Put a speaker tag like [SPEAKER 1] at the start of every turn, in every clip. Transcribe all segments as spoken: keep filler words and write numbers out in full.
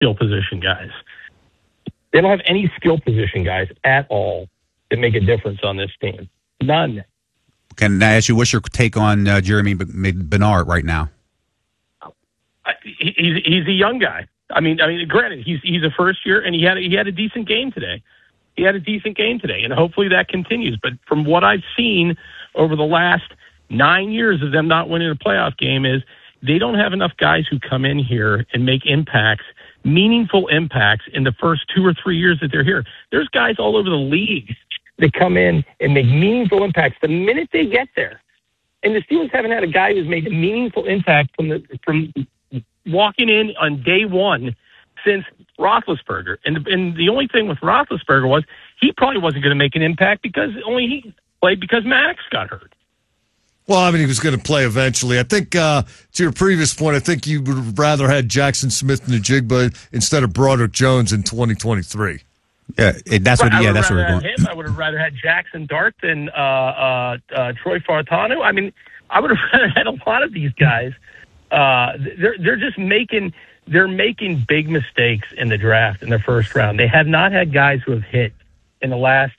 [SPEAKER 1] skill position guys. They don't have any skill position guys at all that make a difference on this team. None.
[SPEAKER 2] Can I ask you, what's your take on uh, Jeremy Bernard right now?
[SPEAKER 1] I, he's he's a young guy. I mean, I mean, granted, he's he's a first year, and he had a, he had a decent game today. He had a decent game today, and hopefully that continues. But from what I've seen over the last nine years of them not winning a playoff game, is they don't have enough guys who come in here and make impacts, meaningful impacts in the first two or three years that they're here. There's guys all over the league that come in and make meaningful impacts the minute they get there. And the Steelers haven't had a guy who's made a meaningful impact from the from walking in on day one since Roethlisberger. And the, and the only thing with Roethlisberger was he probably wasn't going to make an impact because only he played because Maddox got hurt.
[SPEAKER 3] Well, I mean, he was going to play eventually. I think, uh, to your previous point, I think you would have rather had Jackson Smith-Njigba instead of Broderick Jones in twenty twenty-three.
[SPEAKER 2] Yeah, it, that's what.
[SPEAKER 1] I
[SPEAKER 2] Yeah, that's what we're going.
[SPEAKER 1] Him, I would have rather had Jackson Dart than uh, uh, uh, Troy Fautanu. I mean, I would have rather had a lot of these guys. Uh, they're they're just making they're making big mistakes in the draft in the first round. They have not had guys who have hit in the last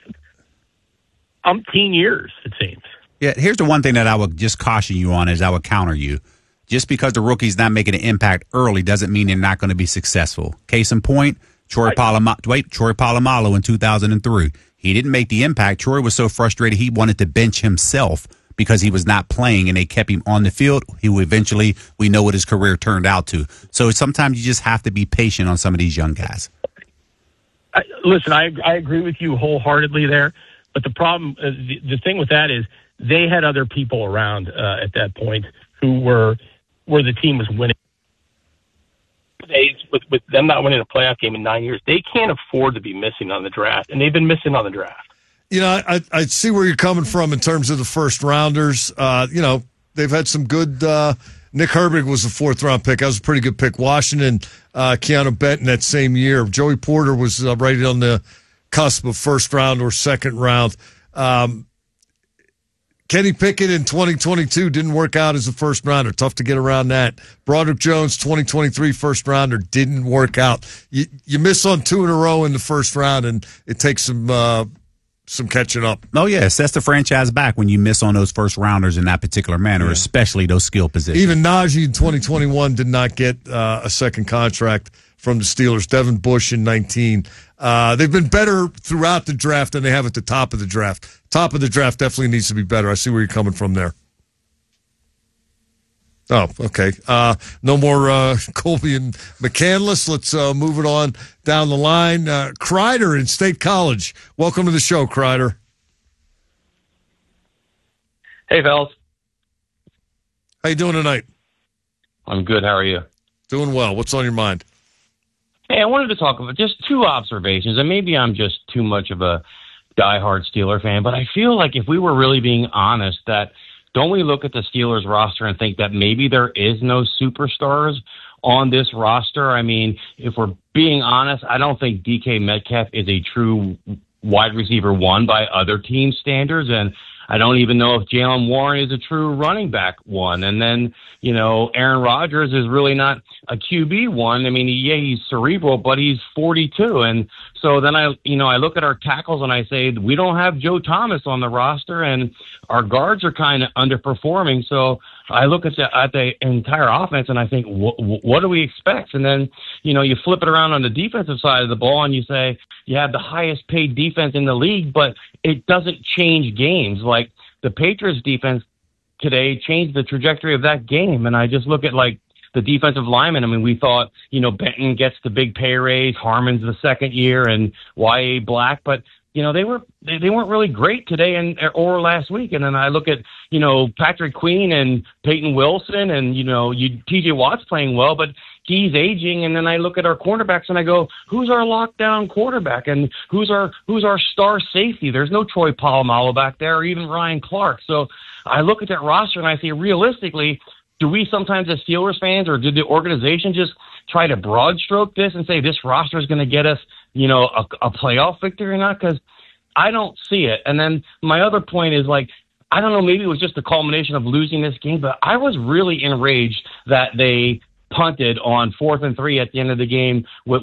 [SPEAKER 1] umpteen years, it seems.
[SPEAKER 2] Yeah, here's the one thing that I would just caution you on is I would counter you. Just because the rookie's not making an impact early doesn't mean they're not going to be successful. Case in point, Troy Polamalu, wait, Troy Polamalu in two thousand three. He didn't make the impact. Troy was so frustrated he wanted to bench himself because he was not playing, and they kept him on the field. He will eventually, we know what his career turned out to. So sometimes you just have to be patient on some of these young guys.
[SPEAKER 1] I, listen, I I agree with you wholeheartedly there, but the problem, uh, the, the thing with that is they had other people around uh, at that point who were where the team was winning. They, with, with them not winning a playoff game in nine years, they can't afford to be missing on the draft, and they've been missing on the draft.
[SPEAKER 3] You know, I, I see where you're coming from in terms of the first rounders. Uh, you know, they've had some good. Uh, Nick Herbig was a fourth round pick. That was a pretty good pick. Washington, uh, Keanu Benton that same year. Joey Porter was uh, right on the cusp of first round or second round. Um, Kenny Pickett in twenty twenty-two didn't work out as a first rounder. Tough to get around that. Broderick Jones, twenty twenty-three first rounder, didn't work out. You, you miss on two in a row in the first round, and it takes some. Uh, Some catching up.
[SPEAKER 2] Oh, yeah. It sets the franchise back when you miss on those first rounders in that particular manner, yeah. Especially those skill positions.
[SPEAKER 3] Even Najee in twenty twenty-one did not get uh, a second contract from the Steelers. Devin Bush in nineteen. Uh, they've been better throughout the draft than they have at the top of the draft. Top of the draft definitely needs to be better. I see where you're coming from there. Oh, okay. Uh, no more uh, Colby and McCandless. Let's uh, move it on down the line. Uh, Kreider in State College. Welcome to the show, Kreider.
[SPEAKER 4] Hey, fellas.
[SPEAKER 3] How you doing tonight?
[SPEAKER 4] I'm good. How are you?
[SPEAKER 3] Doing well. What's on your mind?
[SPEAKER 4] Hey, I wanted to talk about just two observations, and maybe I'm just too much of a diehard Steeler fan, but I feel like if we were really being honest, that don't we look at the Steelers roster and think that maybe there is no superstars on this roster? I mean, if we're being honest, I don't think D K Metcalf is a true wide receiver one by other team standards, and I don't even know if Jaylen Warren is a true running back one. And then, you know, Aaron Rodgers is really not a Q B one. I mean, yeah, he's cerebral, but he's forty-two. And so then I, you know, I look at our tackles and I say, we don't have Joe Thomas on the roster, and our guards are kind of underperforming. So I look at the, at the entire offense and I think, wh- what do we expect? And then, you know, you flip it around on the defensive side of the ball and you say, you have the highest paid defense in the league, but it doesn't change games. Like the Patriots defense today changed the trajectory of that game. And I just look at like the defensive linemen. I mean, we thought, you know, Benton gets the big pay raise, Harmon's the second year, and Y A Black, but you know, they were they, they weren't really great today and or last week. And then I look at, you know, Patrick Queen and Peyton Wilson and, you know, you T J Watt's playing well, but he's aging. And then I look at our cornerbacks and I go, who's our lockdown quarterback and who's our who's our star safety? There's no Troy Polamalu back there or even Ryan Clark. So I look at that roster and I say, realistically, do we sometimes as Steelers fans or did the organization just try to broad stroke this and say this roster is going to get us, you know, a, a playoff victory or not? Because I don't see it. And then my other point is, like, I don't know, maybe it was just the culmination of losing this game, but I was really enraged that they punted on fourth and three at the end of the game with